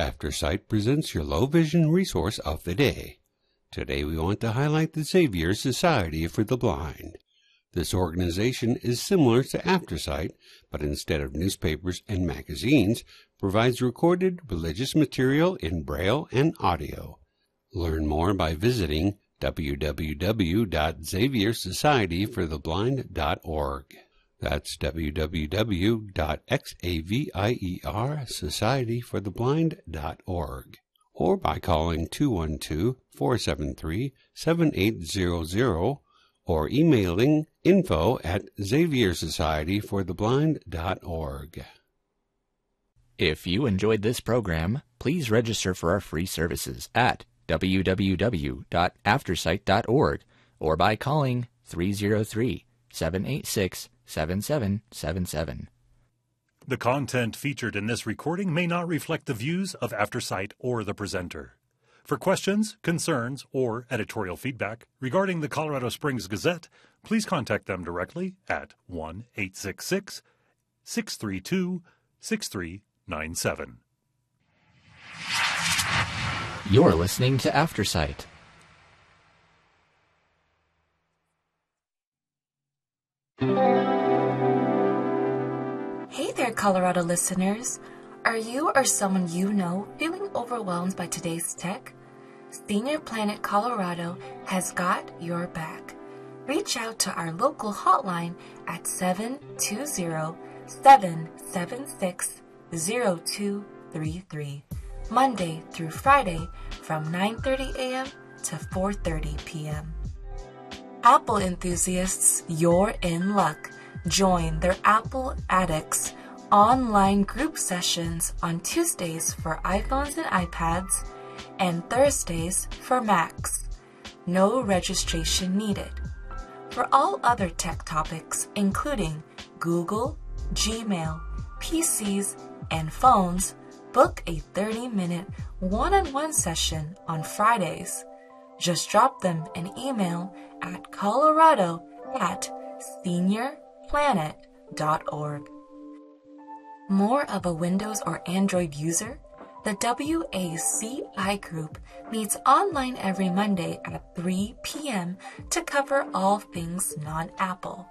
AfterSight presents your low vision resource of the day. Today we want to highlight the Xavier Society for the Blind. This organization is similar to AfterSight, but instead of newspapers and magazines, provides recorded religious material in Braille and audio. Learn more by visiting www.xaviersocietyfortheblind.org. That's www.xaviersocietyfortheblind.org. Or by calling 212-473-7800 or emailing info@xaviersocietyfortheblind.org. If you enjoyed this program, please register for our free services at www.aftersight.org or by calling 303-786-7777. The content featured in this recording may not reflect the views of AfterSight or the presenter. For questions, concerns, or editorial feedback regarding the Colorado Springs Gazette, please contact them directly at 1-866-632-6397. You're listening to AfterSight. Hey there, Colorado listeners. Are you or someone you know feeling overwhelmed by today's tech? Senior Planet Colorado has got your back. Reach out to our local hotline at 720-776-0233, Monday through Friday from 9:30 a.m. to 4:30 p.m. Apple enthusiasts, you're in luck. Join their Apple Addicts online group sessions on Tuesdays for iPhones and iPads and Thursdays for Macs. No registration needed. For all other tech topics, including Google, Gmail, PCs, and phones, book a 30-minute one-on-one session on Fridays. Just drop them an email at colorado@seniorplanet.org. More of a Windows or Android user? The WACI group meets online every Monday at 3 p.m. to cover all things non-Apple.